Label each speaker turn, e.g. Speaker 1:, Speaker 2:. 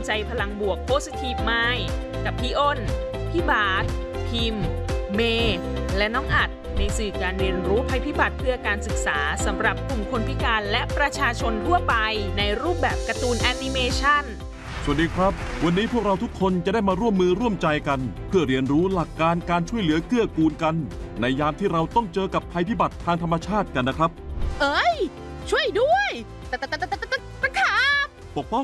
Speaker 1: ใจพลังบวก Positive Mind กับพี่อ้น พี่บาสพิมพ์ เมย์และน้องอัดในสื่อการเรียนรู้ภัยพิบัติเพื่อการศึกษาสำหรับกลุ่มคนพิการและประชาชนทั่วไปในรูปแบบการ์ตูนแอนิเมชัน
Speaker 2: สวัสดีครับวันนี้พวกเราทุกคนจะได้มาร่วมมือร่วมใจกันเพื่อเรียนรู้หลักการการช่วยเหลือเกื้อกูลกันในยามที่เราต้องเจอกับภัยพิบัติทางธรรมชาติกันนะครับ
Speaker 3: เอ้ยช่วยด้วยตะขาบ
Speaker 2: ปกป้อง